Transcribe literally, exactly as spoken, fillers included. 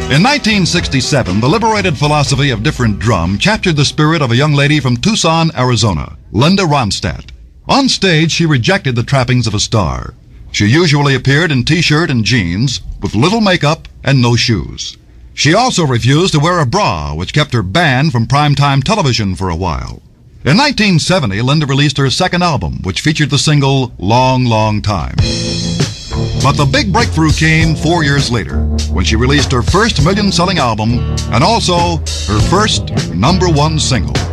In nineteen sixty-seven, the liberated philosophy of different drum captured the spirit of a young lady from Tucson, Arizona, Linda Ronstadt. On stage, she rejected the trappings of a star. She usually appeared in t-shirt and jeans, with little makeup and no shoes. She also refused to wear a bra, which kept her banned from primetime television for a while. In nineteen seventy, Linda released her second album, which featured the single Long, Long Time. But the big breakthrough came four years later, when she released her first million-selling album and also her first number one single.